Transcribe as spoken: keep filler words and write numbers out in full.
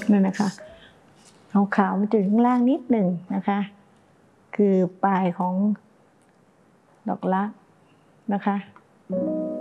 นั่นนะคะขาวๆมันจะอยู่ข้างล่างนิดหนึ่งนะคะคือปลายของดอกรักนะคะ